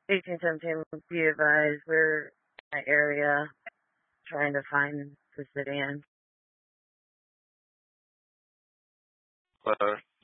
1817, be advised, we're in that area trying to find the sedan.